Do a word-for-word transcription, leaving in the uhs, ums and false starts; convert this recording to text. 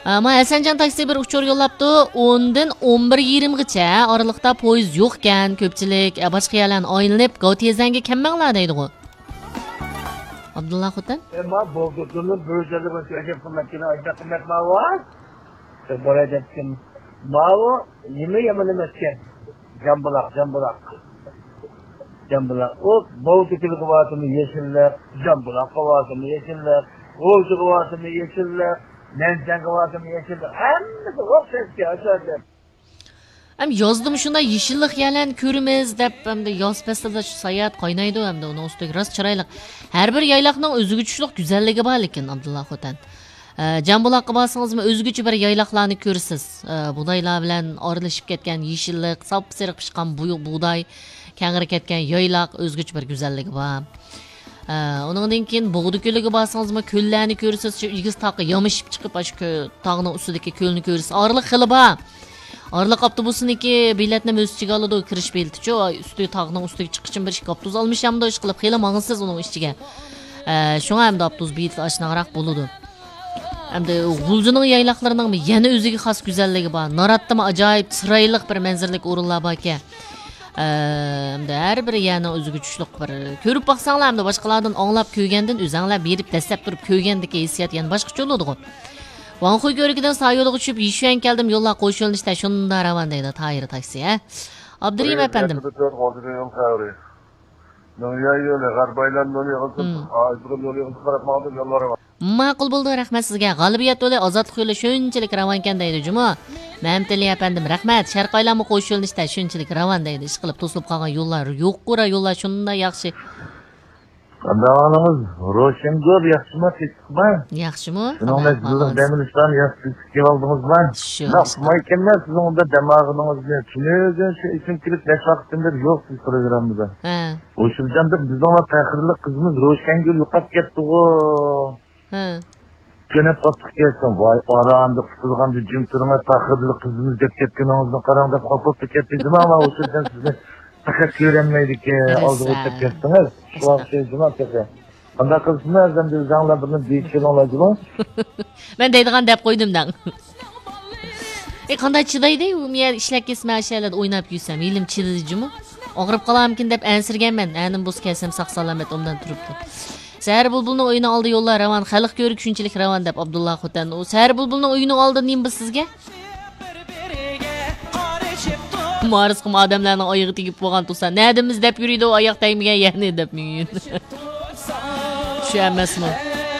Ama Hasanjon taksi bir uçur yo'llabdi. o'ndan o'n bir yirmigacha oralikda poyezd yo'q ekan. Ko'pchilik boshqa yerlarni aylanib, Gotezanga kelmanglar deydi-ku. Abdulla Xotan? Ma bo'ldi-uni bo'zada bo'lsa, qimmatgina aytib qimmatma var. Bo'layotgan Mao nima yomon emas ekan. Jambuloq, jambuloq. Jambuloq. O bo'ldi qilib yeşillik, jambuloq qilib yeşillik, o'zi qilib yeşillik. Mensen kıvatım yeşildi. Hemmisi okşeski aşağıda. Hem yazdım şunda yeşillik yerlen körümüz dep hem de yaz pestada şu sayat kaynaydı hem de onun üstüne rast çıraylık. Her bir yaylakның özgüçlük güzelliği var lekin Abdullah Xotan. E, Jambulaqqa barsangiz özgüçü bir yaylaqlarni ko'rsiz. E, budaylar bilan aralashib ketgan yeşillik, sap-sariq pishgan buğday, kangri ketgan yaylaq özgüçü bir güzelliği var. Ondan keyin Bo'g'di ko'liga borsangiz, ko'llarni ko'rsiz, shu igiz taqi yomishib chiqib, shu tog'ning ustidagi ko'lni ko'rsiz. Orliq xili bor. Orliq avtobusiniki biletni o'z ichiga oladi, kirish bileti-chu, ustiga tog'ning ustiga chiqish uchun bir avtobus olmish hamda ish qilib, xili ma'nisiz uning ichiga. Shunga ham avtobus bileti oshnaqroq bo'ladi. Hamda G'uljining yaylaqlarining yana o'ziga xos go'zalligi bor. Noratdimi ajoyib chiroyli bir manzaralik o'rinlar bor ekan. Hamda har biri yana o'ziga tushliq bir ko'rib baqsanglar hamda boshqalardan anglab ko'rgandan o'zinglar berib dastlab turib ko'rgandagi hissiyat yana boshqacha bo'ladi-ku. Vanxo'y ko'rigidan sayo'liga tushib yishgan keldim, yo'llar qo'shilishda shunda ravan deydi Tayir taksi, ha. Abdurim efendim. Ma'qul bo'ldi, rahmat sizga. G'alabiyat to'la ozodlik yo'li shunchalik ravon ekan deydi Juma. Mamtili efendim, rahmat. Sharq aylanma qo'sh yo'linishda shunchalik ravon deydi. Ish qilib to'silib qolgan yo'llar yo'q, qura yo'llar shunda yaxshi. Qandaylig'ingiz Roshengor yaxshimi, tekismi? Yaxshimi? Shuningdek, sizning demirishdan yaxshi kelib oldingizmi? Naqmay ekanman, sizning unda damog'ingizni tunugan shu uchun kirib besh vaqtdir yo'q siz programmada. Ha. O'shilganda bizning faxrli qizimiz Roshengor yo'qolib ketdi-ku. Ha. Könep qattiq kelsin, voy oranda qutulganda jim turma faxrli qizimiz deb ketganingizni qarang deb qopib ketdingizmi, ama o'shildan sizni faqat ko'ranmaydi-ki, oldi o'tib ketdingiz. Shu vaqtda jinoyat ketdi. Qanday qilsizmi, endi o'zinglar bizni deyishinglarmi? Men deydigan deb qo'ydimdan. E qanday chidaydi, u men ishlab kesma ashyalarda o'ynab yursam, ilim chidaydi-mi? Og'rib qolamkin deb ansirganman. Anim bus kelsam saq salomat undan turibdi. Səhər bulbulning uyini oldi yo'llar ravan, xalq ko'rik shunchalik ravan deb Abdulla Xotan. O Səhər bulbulning uyini oldi nima biz sizga? Maris qim odamlarning oyog'i tegib bo'lgan tursa, nadimiz deb yuriydi, oyoq tegmagan yerni deb men. Shu emasmi?